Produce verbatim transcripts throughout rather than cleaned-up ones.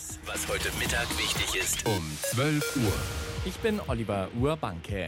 Alles, was heute Mittag wichtig ist, um zwölf Uhr. Ich bin Oliver Urbanke.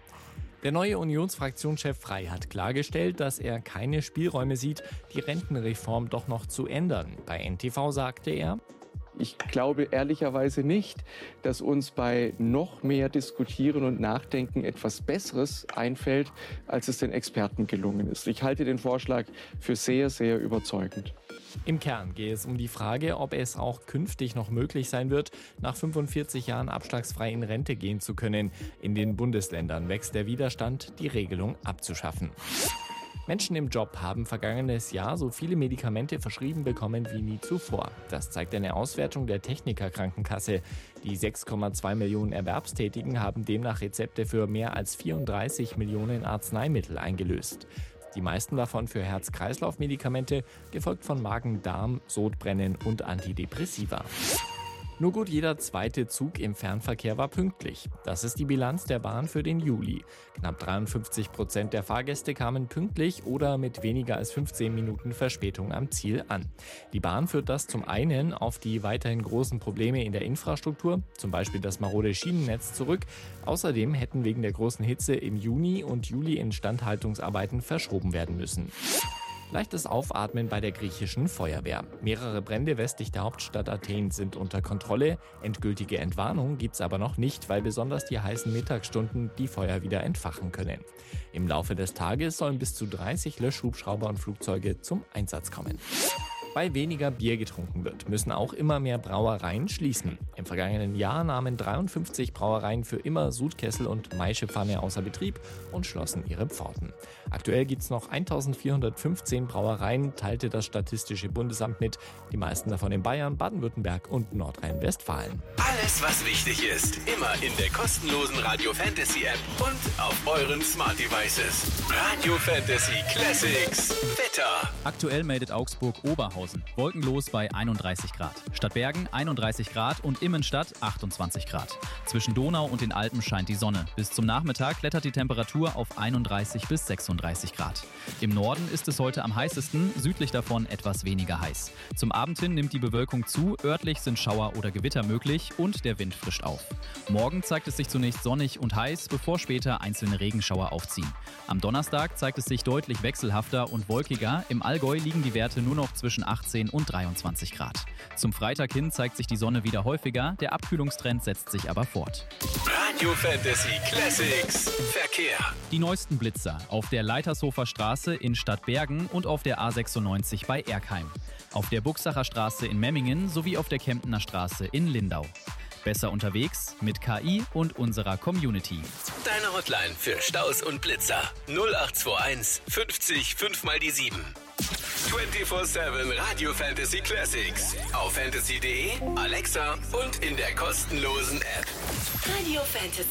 Der neue Unionsfraktionschef Frey hat klargestellt, dass er keine Spielräume sieht, die Rentenreform doch noch zu ändern. Bei N T V sagte er: Ich glaube ehrlicherweise nicht, dass uns bei noch mehr Diskutieren und Nachdenken etwas Besseres einfällt, als es den Experten gelungen ist. Ich halte den Vorschlag für sehr, sehr überzeugend. Im Kern gehe es um die Frage, ob es auch künftig noch möglich sein wird, nach fünfundvierzig Jahren abschlagsfrei in Rente gehen zu können. In den Bundesländern wächst der Widerstand, die Regelung abzuschaffen. Menschen im Job haben vergangenes Jahr so viele Medikamente verschrieben bekommen wie nie zuvor. Das zeigt eine Auswertung der Techniker-Krankenkasse. Die sechs Komma zwei Millionen Erwerbstätigen haben demnach Rezepte für mehr als vierunddreißig Millionen Arzneimittel eingelöst. Die meisten davon für Herz-Kreislauf-Medikamente, gefolgt von Magen-Darm, Sodbrennen und Antidepressiva. Nur gut jeder zweite Zug im Fernverkehr war pünktlich. Das ist die Bilanz der Bahn für den Juli. Knapp dreiundfünfzig Prozent der Fahrgäste kamen pünktlich oder mit weniger als fünfzehn Minuten Verspätung am Ziel an. Die Bahn führt das zum einen auf die weiterhin großen Probleme in der Infrastruktur, zum Beispiel das marode Schienennetz, zurück. Außerdem hätten wegen der großen Hitze im Juni und Juli Instandhaltungsarbeiten verschoben werden müssen. Leichtes Aufatmen bei der griechischen Feuerwehr. Mehrere Brände westlich der Hauptstadt Athen sind unter Kontrolle. Endgültige Entwarnung gibt's aber noch nicht, weil besonders die heißen Mittagsstunden die Feuer wieder entfachen können. Im Laufe des Tages sollen bis zu dreißig Löschhubschrauber und Flugzeuge zum Einsatz kommen. Weil weniger Bier getrunken wird, müssen auch immer mehr Brauereien schließen. Im vergangenen Jahr nahmen dreiundfünfzig Brauereien für immer Sudkessel und Maischepfanne außer Betrieb und schlossen ihre Pforten. Aktuell gibt es noch eintausendvierhundertfünfzehn Brauereien, teilte das Statistische Bundesamt mit. Die meisten davon in Bayern, Baden-Württemberg und Nordrhein-Westfalen. Alles, was wichtig ist, immer in der kostenlosen Radio Fantasy App und auf euren Smart Devices. Radio Fantasy Classics. Wetter. Aktuell meldet Augsburg-Oberhausen wolkenlos bei einunddreißig Grad. Stadtbergen einunddreißig Grad und Immenstadt achtundzwanzig Grad. Zwischen Donau und den Alpen scheint die Sonne. Bis zum Nachmittag klettert die Temperatur auf einunddreißig bis sechsunddreißig Grad. Im Norden ist es heute am heißesten, südlich davon etwas weniger heiß. Zum Abend hin nimmt die Bewölkung zu, örtlich sind Schauer oder Gewitter möglich und der Wind frischt auf. Morgen zeigt es sich zunächst sonnig und heiß, bevor später einzelne Regenschauer aufziehen. Am Donnerstag zeigt es sich deutlich wechselhafter und wolkiger. Im Allgäu liegen die Werte nur noch zwischen achtzehn und dreiundzwanzig Grad. Zum Freitag hin zeigt sich die Sonne wieder häufiger, der Abkühlungstrend setzt sich aber fort. Radio Fantasy Classics Verkehr. Die neuesten Blitzer auf der Leitershofer Straße in Stadtbergen und auf der A sechsundneunzig bei Erkheim. Auf der Buchsacher Straße in Memmingen sowie auf der Kemptener Straße in Lindau. Besser unterwegs mit K I und unserer Community. Deine Hotline für Staus und Blitzer null acht zwei eins fünfzig fünf mal die sieben. vierundzwanzig sieben Radio Fantasy Classics auf fantasy punkt de, Alexa und in der kostenlosen App. Radio Fantasy.